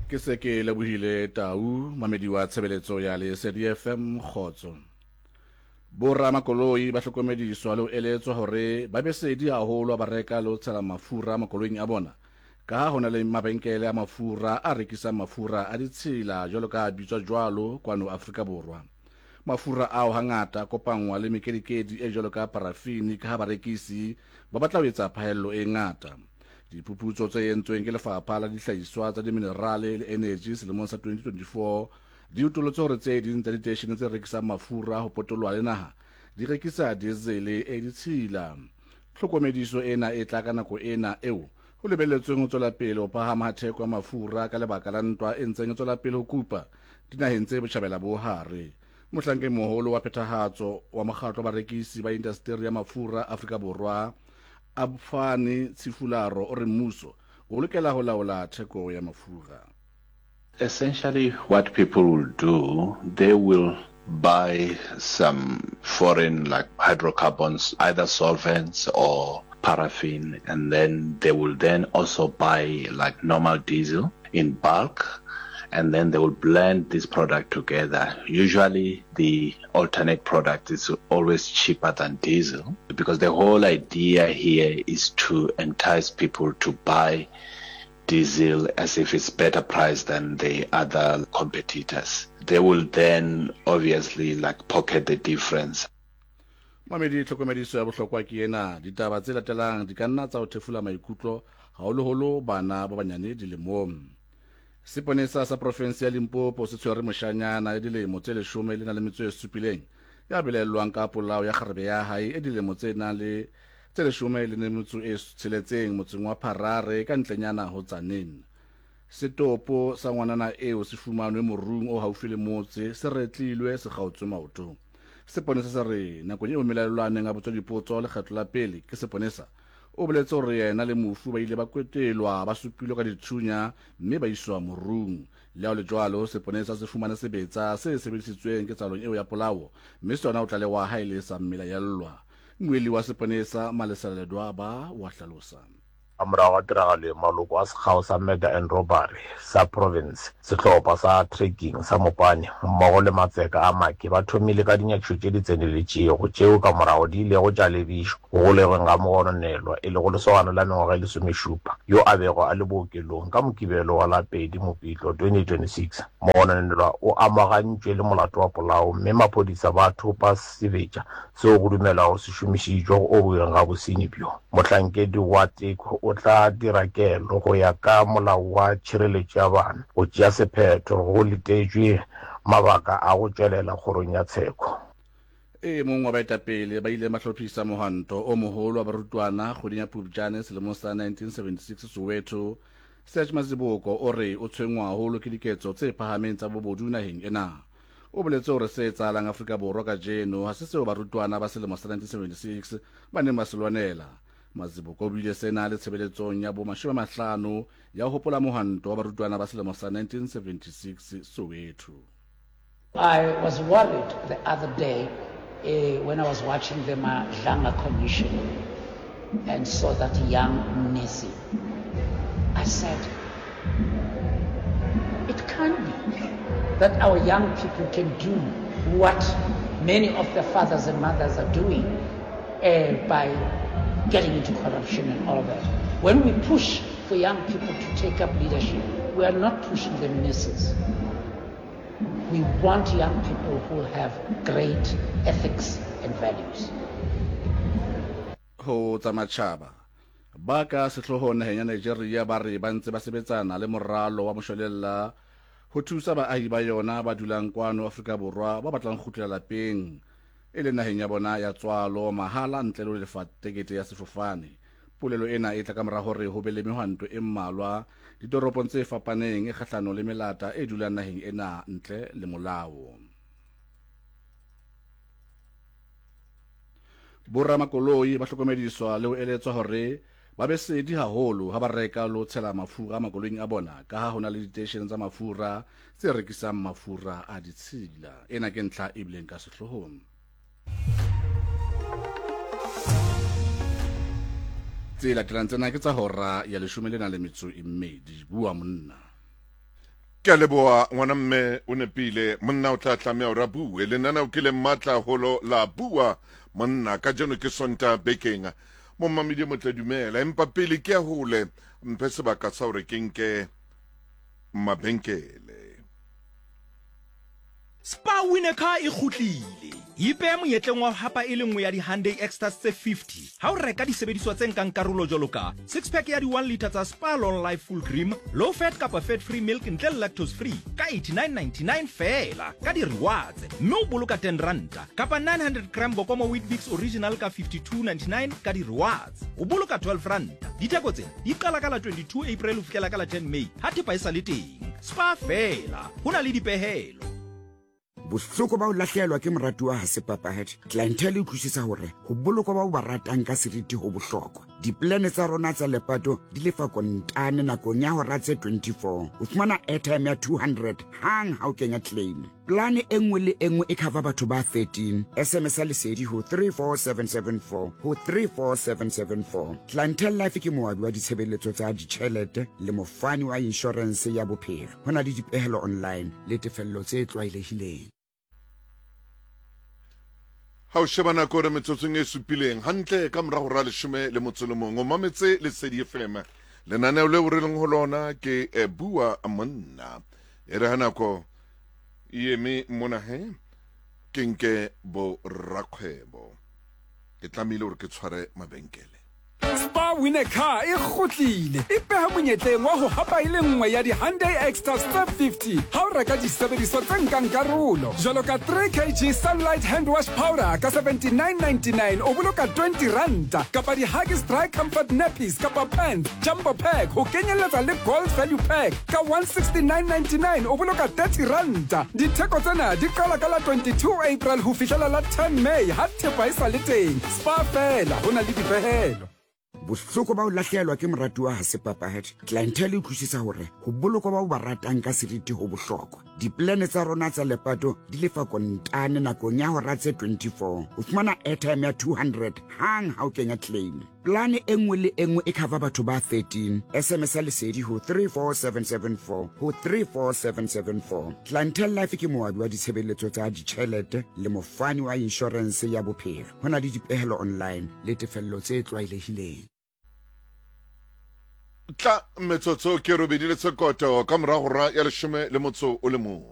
Ke se ke lebohile Tau mamedi wa tshebeletso ya Lesedi FM Kgotso. Borra makoloi ba hlokomediswa le ho eletswa hore ba be sedi haholo ba reka le ho tshela mafura makoloing a bona, ka ha hona le mabenkele a mafura a rekisang mafura a ditshila jwalo ka bitswa jwalo kwano Afrika Borwa. Mafura ao hangata kopangwa le mekedikedi e jwalo ka parafini ka ha barekisi ba batla ho etsa phaello e ngata. Diphuputso tse entsweng ke lefapha la dihlahiswa tsa diminerale le energy selemong sa 2024 di utolotse hore tse ding tsa diteishene tse rekisang mafura ho potolwa le naha di rekisa diesel e ditshila. Tlhokomediso ena e tla ka nako ena eo ho lebelletsweng ho tswela pele ho phahama ha theko ya mafura ka lebaka la ntwa e ntseng e tswela pele ho kupa dinaheng tse botjhabela bo hare. Mohlankedi moholo wa phethahatso wa mokgatlo wa barekisi ba indasteri ya mafura Afrika Borwa Abufane Tshifularo o re mmuso o lokela ho laola theko ya mafura. Essentially, what people will do, they will buy some foreign like hydrocarbons, either solvents or paraffin, and then they will then also buy like normal diesel in bulk, and then they will blend this product together. Usually the alternate product is always cheaper than diesel, because the whole idea here is to entice people to buy diesel as if it's better priced than the other competitors. They will then obviously like pocket the difference. Mamedi tlhokomediso ya bohlokwa ke ena, ditaba tse latelang di ka nna tsa ho thefula maikutlo haholoholo bana ba banyane dilemong. Seponesa sa province ya Limpopo se tshwere moshanyana ya dilemo tse 17 ya belellwang ka polao ya kgarebe ya hae e dilemo tse 16 motseng wa Pharare ka ntlenyana ho Tsaneng. Setopo sa ngwanana eo se fumanwe morung o haufi le motse se retlilwe se kgaotswe maoto. Seponesa sa re nakong eo melaelwaneng a botswa dipotso le kgetlo la pele ke seponesa o boletse hore yena le mofu ba ile ba kwetelwa ba supilwe ka dithunya mme ba iswa morung. Le le jwalo seponesa se fumana sebetsa se sebedisitsweng ke tsalong eo ya polao mme sona o tlalewa ha ile sa mmela yallwa. Moeli wa seponesa Malesaledwa ba wa hlalosa. Amrawa tiragale maloko a sekgao sa murder and robbery sa province setlhopha sa trekking sa Mopane mmogo le matseka a maki ba thomile ka dinyakišo tše di tseneletšego tšeo ka morago di ile go tša lebišo go legeng ga mogononelwa e le go lesogana la mengwaga e lesomešupa yo a bego a le bookelong ka mokibelo wa la 2 Mopitlo 2026. Mogononelwa o amagantšwe le molato wa polao mme maphodisa ba thopa sebetša seo go dumelago se šomišitšwe go bogeng ga bosenyi bjo. Mohlankedi wa teko o tla dira kelo go ya ka molao wa tšhireletšo ya bana go tšea sephetho go letetšwe mabaka a go tšwelela kgorong ya tsheko. Mongwe wa baetapele ba ile mahlophisa mohanto o moholo wa barutwana kgweding ya Phupjane selemong sa 1976 Soweto. Serge Maziboko o re o tshwengwa haholo ke diketso tse phahameng tsa bobodu naheng ena. O boletse hore se etsahalang Afrika Borwa ka jeno ha se seo barutwana ba selemo sa 1976 ba neng ba se lwanela. Maziboko o bile sena le tshebeletsong ya bo 50 ya ho hopola mohanto wa barutwana ba selemo sa 1976 Soweto. I was worried the other day when I was watching the Madlanga Commission and saw that young Nessie. I said, it can't be that our young people can do what many of their fathers and mothers are doing by getting into corruption and all of that. When we push for young people to take up leadership, we are not pushing the masses. We want young people who have great ethics and values. Ho tsamachaba ba ka sehlohong naheng ya Nigeria ba re ba ntse ba sebetsana le moralo wa moshwelella ho thusa baahi ba yona ba dulang kwano Afrika Borwa ba batlang kgutlela lapeng e le naheng ya bona ya tswalo mahala ntle le lefa tekete ya sefofane. Polelo ena e tla ka mora hore ho be le mehwanto e mmalwa ditoropong tse fapaneng e kgahlano le melata e dulang naheng ena ntle le molao. Borra makoloi ba hlokomediswa le ho eletswa hore ba be sedi haholo ha ba reka lo tshela mafura makoloing a bona ka ha hona le diteishene tsa mafura tse rekisang mafura a ditshila. Ena ke ntlha e bileng ka sehlohong. Tse latelang tsena ke tsa hora ya 12 bua monna. Ke a leboa ngwana mme o nepile monna o tla tlamea o ra bue le nana o kile mmatla holo la bua monna ka jeno ke sonta bekeng mo mamedi mo tla dumela empa pele ke a hole mpe sebaka sa hore ke nke mabenkele. Spa Winecar e kgutlile. Ipe monyetleng wa hapa e le nngwe ya di Hyundai Extras tse 50. Ha o reka disebediswa tse nkang karolo jwalo ka 6 pack ya di 1 liter tsa Spa Long Life Full Cream, low fat kapa fat free milk ntle le lactose free ka 89.99 fela ka di rewards. Mme o boloka 10 ranta kapa 900 gram Bokomo Wheat Bix original ka 52.99 ka di rewards. O boloka 12 ranta. Ditheko tsena di qala ka la 22 April ho fihlela ka la 10 May. Ha thepa e sa le teng. Spa fela. Hona le dipehelo. Bohloko ba o lahlehelwa ke moratuwa ha se papahadi. Clientele e utlwisisa hore ho bolokwa ba o ba ratang ka seriti ho bohlokwa. Diplane tsa rona tsa lepato di lefa kontane nakong ya hora tse 24. O fumana airtime ya 200 hang ha o kenya claim. Plane e nngwe le e nngwe e cover batho ba 13. SMS ya lesedi ho 34774 ho 34774. Clientele Life ke moabi wa ditshebeletso tsa ditjhelete le mofani wa insurance ya bophelo. Hona le dipehelo online le tefello tse tlwaelehileng. Ha o sheba nako re metsotsong e supileng hantle ka mora hora 10 le motso le mong o mametse Lesedi FM lenaneo le o re leng ho lona ke bua monna e re hanako yeme mona he ke nke bo rakgwebo ke tlamile hore ke tshware mabenkele. Spa Winecar e kgutlile e peha monyetleng wa ho hapa ile nngwe ya di Hyundai Extras 50 ha o reka disebediswa tse nkang karolo jwalo ka 3 kg Sunlight hand wash powder ka 79.99 o boloka 20 ranta kapa di Huggies Dry Comfort Nappies kapa pants jumbo pack ho kenyeletsa le gold value pack ka 169.99 o boloka 30 ranta. Ditheko tsena di qala ka la 22 April ho fihlela la 10 May ha thepa e sa le teng. Spa fela hona le dipehelo. Bohloko ba o lahlehelwa ke moratuwa ha se papahadi. Clientele e utlwisisa hore ho bolokwa ba o ba ratang ka seriti ho bohlokwa. Diplane tsa rona tsa lepato di lefa kontane nakong ya hora tse 24. O fumana airtime ya 200 hang ha o kenya claim. Plane e nngwe le e nngwe e cover batho ba 13. SMS ya lesedi ho 34774 ho 34774. Clientele Life ke moabi wa ditshebeletso tsa ditjhelete le mofani wa insurance ya bophelo. Hona le dipehelo online le tefello tse tlwaelehileng. Tla metsotso ke robedi le tsekoto ka mora hora ya 10 le motso o le mong.